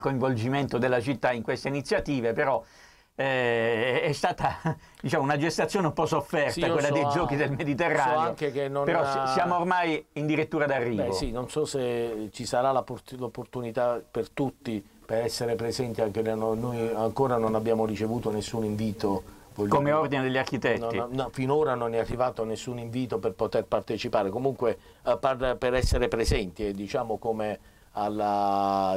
coinvolgimento della città in queste iniziative, però è stata diciamo, una gestazione un po' sofferta, quella dei Giochi del Mediterraneo, anche che non però siamo ormai in dirittura d'arrivo. Beh, sì, non so se ci sarà l'opportunità per tutti per essere presenti, anche noi ancora non abbiamo ricevuto nessun invito. Come ordine degli architetti? No, finora non è arrivato nessun invito per poter partecipare, comunque per essere presenti, diciamo come alla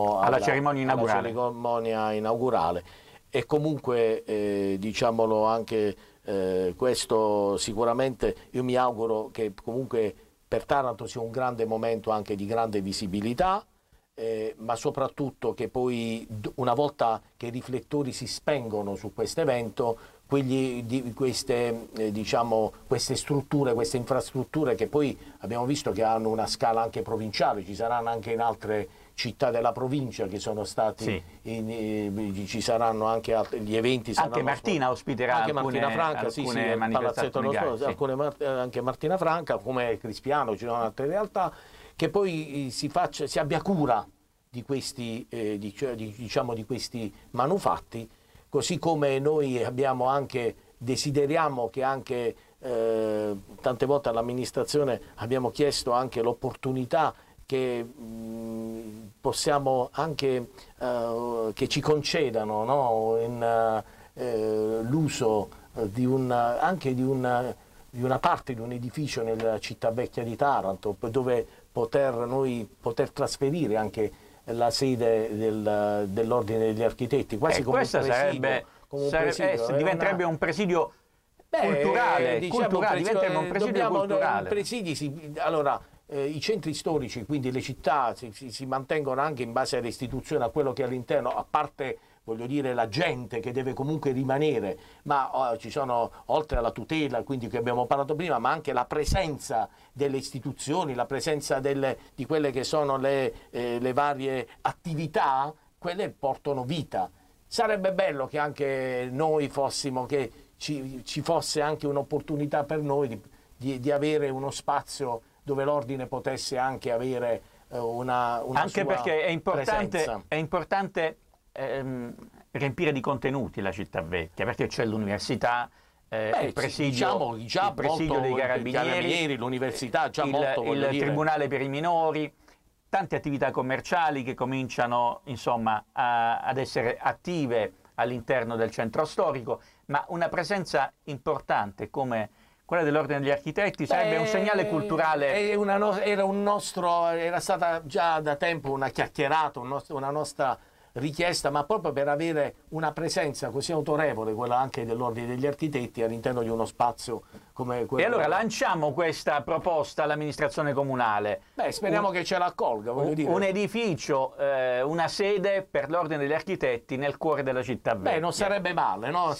cerimonia inaugurale. E comunque diciamolo anche questo, sicuramente io mi auguro che comunque per Taranto sia un grande momento anche di grande visibilità, ma soprattutto che poi una volta che i riflettori si spengono su questo evento, queste strutture, queste infrastrutture che poi abbiamo visto che hanno una scala anche provinciale, ci saranno anche in altre città della provincia che sono stati, sì. Ci saranno anche gli eventi. Anche Martina ospiterà anche Martina Franca, alcune manifestazioni, anche Martina Franca, come Crispiano, ci sono altre realtà, che poi si abbia cura di questi, di questi manufatti, così come noi desideriamo che anche tante volte all'amministrazione abbiamo chiesto anche l'opportunità che possiamo anche che ci concedano, no? L'uso di una parte di un edificio nella città vecchia di Taranto, dove poter trasferire anche la sede dell'Ordine degli Architetti, quasi come un presidio. Diventerebbe un presidio culturale, diventerebbe un presidio culturale. Allora, i centri storici, quindi le città, si mantengono anche in base alle istituzioni, a quello che è all'interno, a parte, voglio dire, la gente che deve comunque rimanere, ma ci sono, oltre alla tutela, quindi che abbiamo parlato prima, ma anche la presenza delle istituzioni, la presenza di quelle che sono le varie attività, quelle portano vita. Sarebbe bello che anche noi fossimo, che ci fosse anche un'opportunità per noi di avere uno spazio dove l'ordine potesse anche avere una anche sua perché è presenza. importante riempire di contenuti la città vecchia, perché c'è l'università, il presidio, il presidio dei carabinieri, l'università, già il tribunale per i minori, tante attività commerciali che cominciano insomma ad essere attive all'interno del centro storico, ma una presenza importante come quella dell'Ordine degli Architetti sarebbe un segnale culturale. Era stata già da tempo una chiacchierata, una nostra richiesta, ma proprio per avere una presenza così autorevole, quella anche dell'Ordine degli Architetti, all'interno di uno spazio come quello. E allora lanciamo questa proposta all'amministrazione comunale. Speriamo che ce l'accolga, voglio dire. Un edificio, una sede per l'Ordine degli Architetti nel cuore della città vecchia. Non sarebbe male, no?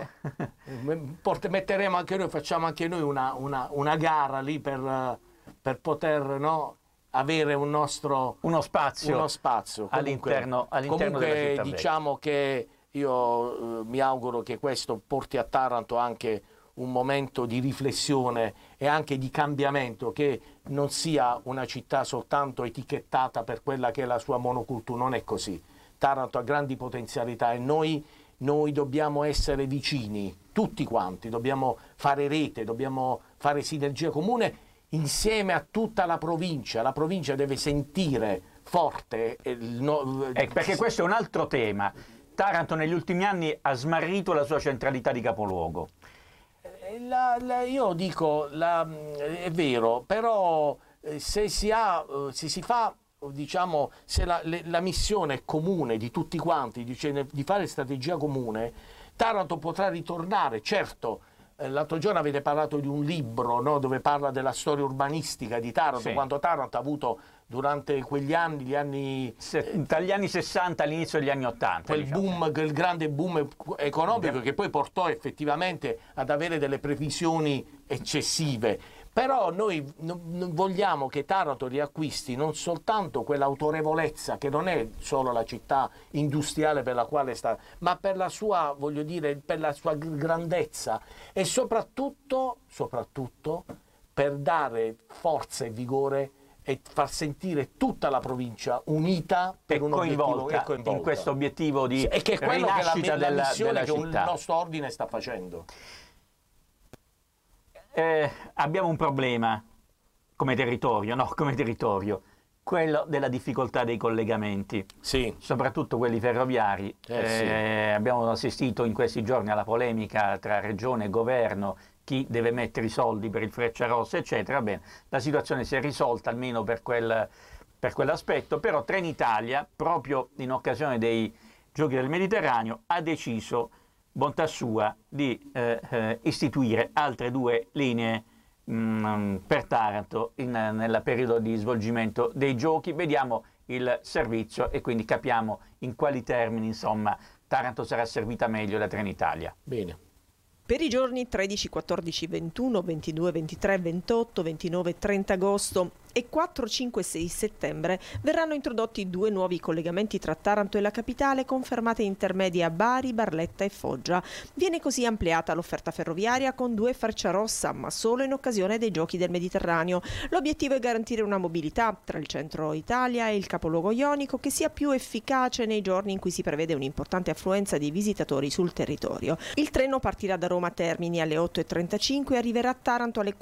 Metteremo anche noi, facciamo anche noi una gara lì per poter, no, avere uno spazio all'interno della città diciamo vecchia. Che io mi auguro che questo porti a Taranto anche un momento di riflessione e anche di cambiamento, che non sia una città soltanto etichettata per quella che è la sua monocultura. Non è così. Taranto ha grandi potenzialità e noi dobbiamo essere vicini, tutti quanti, dobbiamo fare rete, dobbiamo fare sinergia comune insieme a tutta la provincia. La provincia deve sentire forte. Perché questo è un altro tema. Taranto negli ultimi anni ha smarrito la sua centralità di capoluogo. Io dico, è vero, però se si fa, diciamo, se la missione è comune di tutti quanti, di fare strategia comune, Taranto potrà ritornare, certo. L'altro giorno avete parlato di un libro, no, dove parla della storia urbanistica di Taranto, sì. Quando Taranto ha avuto durante quegli anni, dagli anni 60 all'inizio degli anni 80, quel grande boom economico che poi portò effettivamente ad avere delle previsioni eccessive. Però noi vogliamo che Taranto riacquisti non soltanto quell'autorevolezza, che non è solo la città industriale per la quale sta, ma per la sua, voglio dire, per la sua grandezza e soprattutto per dare forza e vigore e far sentire tutta la provincia unita per un obiettivo e coinvolta in questo obiettivo di e che è quello rinascita che la missione della che il città. nostro ordine sta facendo. Abbiamo un problema come territorio, quello della difficoltà dei collegamenti, Sì. soprattutto quelli ferroviari. Sì. Abbiamo assistito in questi giorni alla polemica tra regione e governo, chi deve mettere i soldi per il Frecciarossa, eccetera. Bene, la situazione si è risolta almeno per quell'aspetto, però Trenitalia, proprio in occasione dei Giochi del Mediterraneo, ha deciso, bontà sua, di istituire altre 2 linee per Taranto nel periodo di svolgimento dei giochi. Vediamo il servizio e quindi capiamo in quali termini, insomma, Taranto sarà servita meglio da Trenitalia. Bene. Per i giorni 13, 14, 21, 22, 23, 28, 29 e 30 agosto e 4, 5 e 6 settembre verranno introdotti 2 nuovi collegamenti tra Taranto e la capitale con fermate intermedie a Bari, Barletta e Foggia. Viene così ampliata l'offerta ferroviaria con 2 Frecciarossa, ma solo in occasione dei Giochi del Mediterraneo. L'obiettivo è garantire una mobilità tra il centro Italia e il capoluogo ionico che sia più efficace nei giorni in cui si prevede un'importante affluenza di visitatori sul territorio. Il treno partirà da Roma Termini alle 8:35 e arriverà a Taranto alle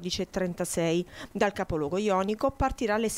14:36. Dal capoluogo ionico partirà alle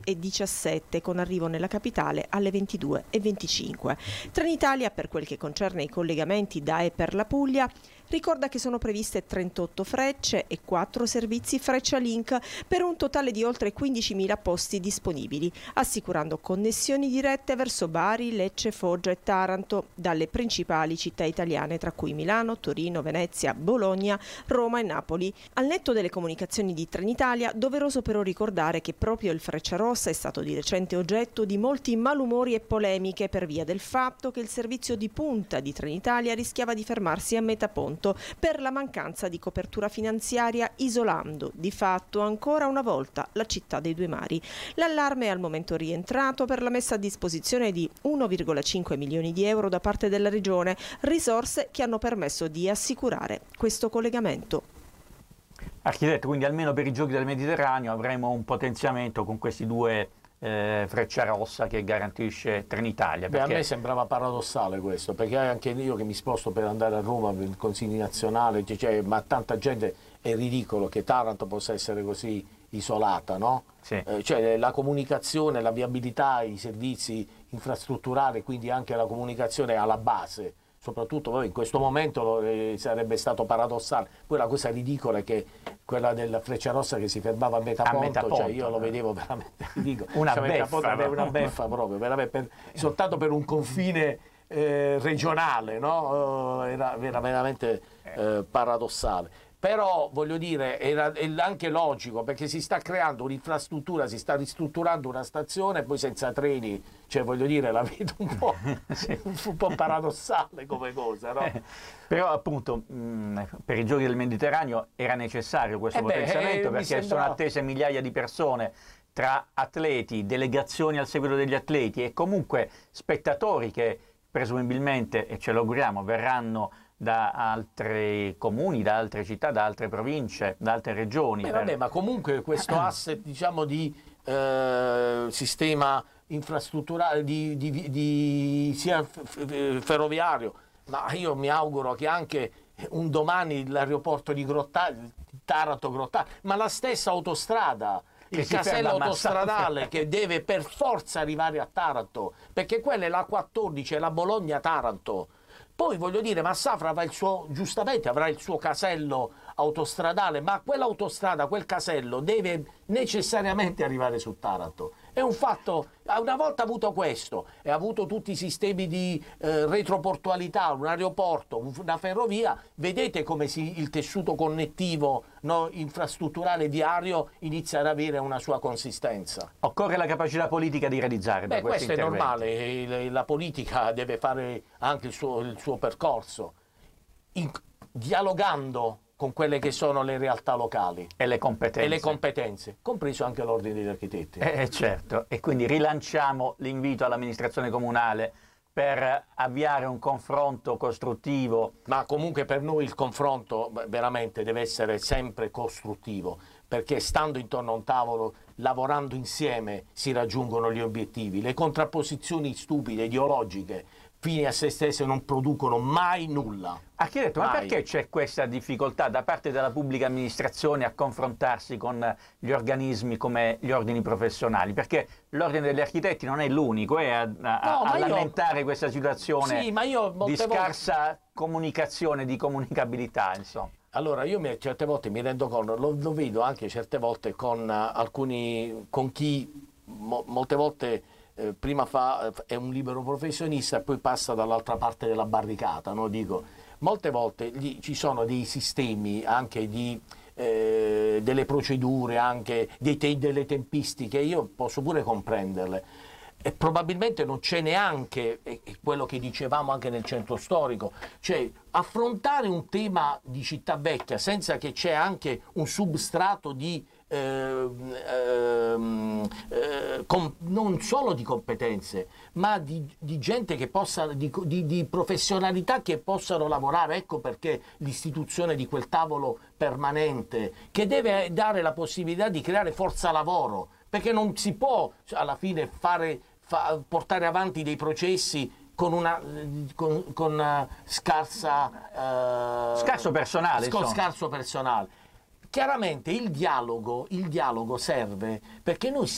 16:17 con arrivo nella capitale alle 22:25. Trenitalia, per quel che concerne i collegamenti da e per la Puglia, ricorda che sono previste 38 frecce e 4 servizi Freccia Link per un totale di oltre 15.000 posti disponibili, assicurando connessioni dirette verso Bari, Lecce, Foggia e Taranto dalle principali città italiane, tra cui Milano, Torino, Venezia, Bologna, Roma e Napoli. Al netto delle comunicazioni di Trenitalia, doveroso però ricordare che proprio il Frecciarossa è stato di recente oggetto di molti malumori e polemiche per via del fatto che il servizio di punta di Trenitalia rischiava di fermarsi a metà ponte per la mancanza di copertura finanziaria, isolando di fatto ancora una volta la città dei 2 mari. L'allarme è al momento rientrato per la messa a disposizione di 1,5 milioni di euro da parte della Regione, risorse che hanno permesso di assicurare questo collegamento. Architetto, quindi almeno per i Giochi del Mediterraneo avremo un potenziamento con questi 2 Frecciarossa che garantisce Trenitalia. Beh, a me sembrava paradossale questo, perché anche io che mi sposto per andare a Roma per il Consiglio nazionale, ma tanta gente, è ridicolo che Taranto possa essere così isolata, no? Sì. Cioè la comunicazione, la viabilità, i servizi infrastrutturali, quindi anche la comunicazione alla base, soprattutto in questo momento sarebbe stato paradossale. Poi la cosa ridicola è che quella del Frecciarossa che si fermava a metà ponto, cioè io lo vedevo veramente ridicolo. Una beffa proprio, soltanto per un confine regionale, no? Era veramente paradossale. Però voglio dire, è anche logico, perché si sta creando un'infrastruttura, si sta ristrutturando una stazione, poi senza treni, cioè voglio dire, la vedo un po' paradossale come cosa, no? Però appunto per i Giochi del Mediterraneo era necessario questo potenziamento, perché sono attese migliaia di persone tra atleti, delegazioni al seguito degli atleti e comunque spettatori che presumibilmente, e ce lo auguriamo, verranno da altri comuni, da altre città, da altre province, da altre regioni. Vabbè, ma comunque questo asset, diciamo, di sistema infrastrutturale, sia ferroviario, ma io mi auguro che anche un domani l'aeroporto di Taranto-Grottaglie, ma la stessa autostrada, il casello autostradale che deve per forza arrivare a Taranto, perché quella è la 14, è la Bologna-Taranto. Poi voglio dire, Massafra giustamente avrà il suo casello autostradale, ma quell'autostrada, quel casello deve necessariamente arrivare su Taranto. È un fatto, una volta avuto questo e avuto tutti i sistemi di retroportualità, un aeroporto, una ferrovia, vedete come il tessuto connettivo, no, infrastrutturale viario inizia ad avere una sua consistenza. Occorre la capacità politica di realizzare. Questo è normale, la politica deve fare anche il suo percorso, dialogando con quelle che sono le realtà locali e le competenze, compreso anche l'ordine degli architetti. Certo, e quindi rilanciamo l'invito all'amministrazione comunale per avviare un confronto costruttivo. Ma comunque per noi il confronto veramente deve essere sempre costruttivo, perché stando intorno a un tavolo, lavorando insieme, si raggiungono gli obiettivi. Le contrapposizioni stupide, ideologiche, fini a se stesse, non producono mai nulla. Architetto, ma perché c'è questa difficoltà da parte della pubblica amministrazione a confrontarsi con gli organismi come gli ordini professionali? Perché l'ordine degli architetti non è l'unico a lamentare questa situazione di scarsa comunicazione, di comunicabilità, insomma. Allora, io certe volte mi rendo conto, lo vedo anche certe volte con chi molte volte prima è un libero professionista e poi passa dall'altra parte della barricata, no? Dico, molte volte ci sono dei sistemi anche delle procedure, anche delle tempistiche, io posso pure comprenderle. E probabilmente non c'è neanche quello che dicevamo anche nel centro storico, cioè affrontare un tema di città vecchia senza che c'è anche un substrato di non solo di competenze, ma di gente che possa, di professionalità che possano lavorare. Ecco perché l'istituzione di quel tavolo permanente, che deve dare la possibilità di creare forza lavoro, perché non si può alla fine portare avanti dei processi con scarso personale. Scarso personale. Chiaramente il dialogo serve, perché noi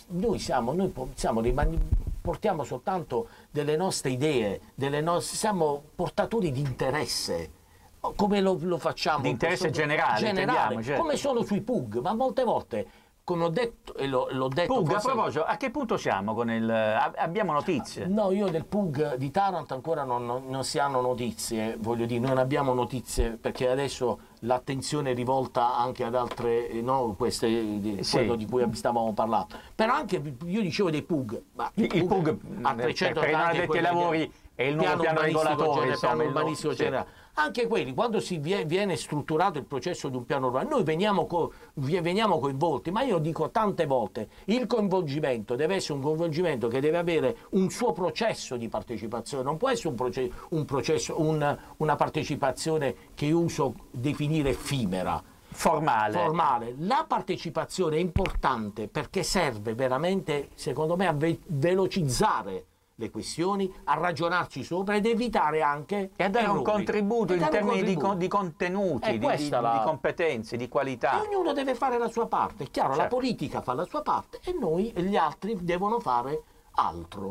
portiamo soltanto delle nostre idee, siamo portatori di interesse. Come lo facciamo? Di interesse generale, certo. Come sono sui PUG, ma molte volte, come ho detto e l'ho detto. PUG, a proposito, a che punto siamo con abbiamo notizie? No, io del PUG di Taranto ancora non si hanno notizie, voglio dire, non abbiamo notizie, perché adesso l'attenzione è rivolta anche ad altre, no, quello di cui stavamo parlando. Però anche, io dicevo dei PUG, ma il PUG a 300 per i non addetti ai lavori è il nuovo piano regolatore, piano urbanistico generale. Anche quelli, quando viene strutturato il processo di un piano urbano, noi veniamo coinvolti, ma io dico tante volte, il coinvolgimento deve essere un coinvolgimento che deve avere un suo processo di partecipazione, non può essere una partecipazione che io uso definire effimera. Formale. La partecipazione è importante perché serve veramente, secondo me, a velocizzare le questioni, a ragionarci sopra ed evitare anche e a dare un contributo in termini di contenuti, di competenze, di qualità. E ognuno deve fare la sua parte, è chiaro, certo. La politica fa la sua parte e noi e gli altri devono fare altro.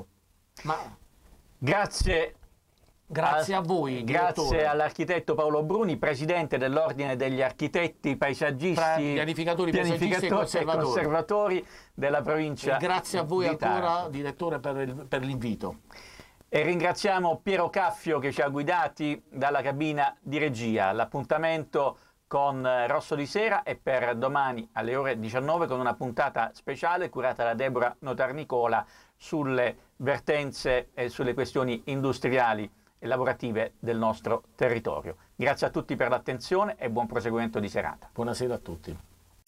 Grazie a voi, grazie all'architetto Paolo Bruni, presidente dell'Ordine degli Architetti Paesaggisti, pianificatori e conservatori della provincia. E grazie a voi ancora, direttore, per l'invito. E ringraziamo Piero Caffio che ci ha guidati dalla cabina di regia. L'appuntamento con Rosso di Sera è per domani alle ore 19 con una puntata speciale curata da Deborah Notarnicola sulle vertenze e sulle questioni industriali e lavorative del nostro territorio. Grazie a tutti per l'attenzione e buon proseguimento di serata. Buonasera a tutti.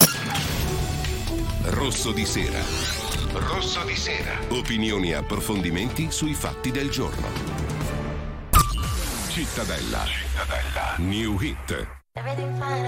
Rosso di Sera. Rosso di Sera. Opinioni e approfondimenti sui fatti del giorno. Cittadella. New Hit.